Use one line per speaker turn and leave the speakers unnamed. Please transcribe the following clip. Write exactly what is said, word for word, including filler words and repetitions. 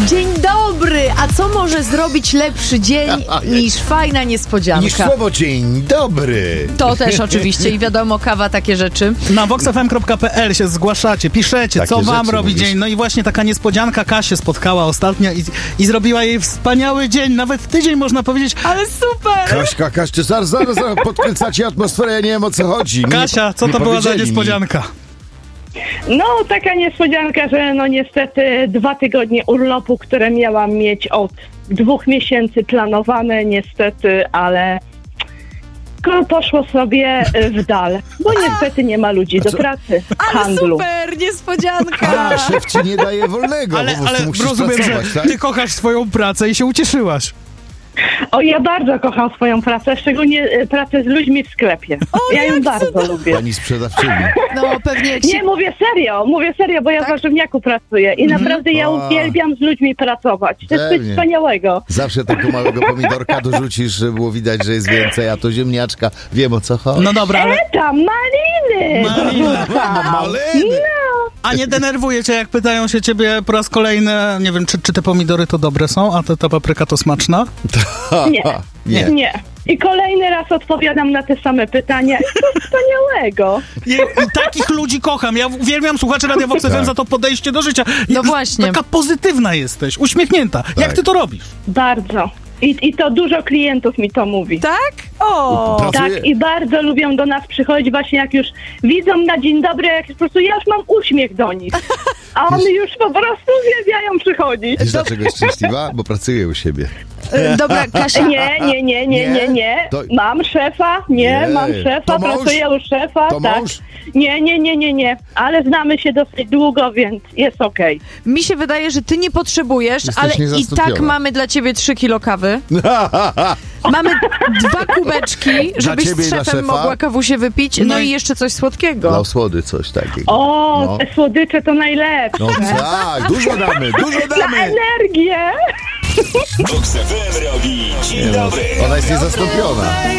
Dzień dobry! A co może zrobić lepszy dzień niż fajna niespodzianka?
Niż słowo dzień dobry.
To też oczywiście i wiadomo, kawa, takie rzeczy.
Na vox f m kropka p l się zgłaszacie, piszecie,
Takie
co wam
rzeczy
robi
mówisz.
dzień. No i właśnie taka niespodzianka Kasię spotkała ostatnio i, i zrobiła jej wspaniały dzień, nawet tydzień można powiedzieć.
Ale super!
Kaśka, Kaście, zaraz, zaraz, zaraz podkręcacie atmosferę, ja nie wiem o co chodzi. Nie,
Kasia, co
nie
to była za
powiedzieli mi.
niespodzianka?
No, taka niespodzianka, że no niestety dwa tygodnie urlopu, które miałam mieć od dwóch miesięcy planowane, niestety, ale ko- poszło sobie w dal, bo niestety nie ma ludzi do
co?
pracy,
Ale
handlu.
super! Niespodzianka!
A, szef ci nie daje wolnego,
Ale,
po prostu
ale
musisz
rozumiem,
pracować,
że
tak?
ty kochasz swoją pracę i się ucieszyłaś.
O, ja bardzo kocham swoją pracę, szczególnie e, pracę z ludźmi w sklepie. Ja ją bardzo lubię.
Pani sprzedawczyni.
No pewnie jak
Nie,
się...
mówię serio, mówię serio, bo ja w warzywniaku pracuję i naprawdę ja
A.
uwielbiam z ludźmi pracować. To jest coś
Pewnie.
wspaniałego.
Zawsze tego małego pomidorka dorzucisz, żeby było widać, że jest więcej, a to ziemniaczka. Wiem o co chodzi.
No dobra, ale
E, tam maliny!
Maliny.
dorzucam.
Maliny.
a nie denerwuje cię, jak pytają się ciebie po raz kolejny, nie wiem, czy, czy te pomidory to dobre są, a te, ta papryka to smaczna?
Nie.
Nie.
Nie. I kolejny raz odpowiadam na te same pytania. I to wspaniałego.
I, I takich ludzi kocham. Ja uwielbiam słuchaczy Radia Vox F M
Tak.
za to podejście do życia. I,
No właśnie.
Taka pozytywna jesteś, uśmiechnięta. Jak
Tak.
ty to robisz?
Bardzo. I, I to dużo klientów mi to mówi.
Tak? O!
Pracuje-
Tak, i bardzo lubią do nas przychodzić właśnie jak już widzą na dzień dobry, jak po prostu ja już mam uśmiech do nich. A one już po prostu uwielbiają przychodzić.
Wiesz dlaczego jest szczęśliwa? Bo pracuje u siebie.
Y, Dobra, Kasia.
Nie, nie, nie, nie, nie, nie.
To-
Mam szefa, nie,
Nie.
mam szefa,
To mąż?
pracuję u szefa,
To
tak.
mąż?
Nie, nie, nie, nie, nie. Ale znamy się dosyć długo, więc jest okej.
Mi się wydaje, że ty nie potrzebujesz,
Jesteś
ale i
niezastąpiona.
tak mamy dla ciebie trzy kilo kawy. Mamy dwa kubeczki, żebyś
ciebie
z
i dla
szefem
szefa.
mogła kawusię wypić, no,
No
i
i-
jeszcze coś słodkiego.
Dla słody coś takiego.
O,
No.
te słodycze to najlepsze.
No tak, dużo damy, dużo
Na
damy.
energię.
vox f m robi dzień dobry.
Ona jest niezastąpiona.